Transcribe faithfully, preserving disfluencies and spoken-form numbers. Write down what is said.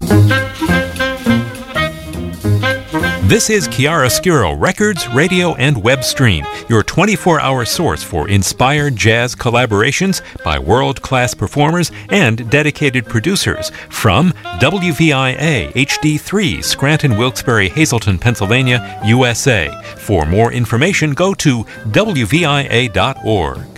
This is Chiaroscuro Records, Radio, and Web Stream, your twenty-four hour source for inspired jazz collaborations by world-class performers and dedicated producers from W V I A H D three, Scranton, Wilkes-Barre, Hazleton, Pennsylvania, U S A. For more information, go to W V I A dot org.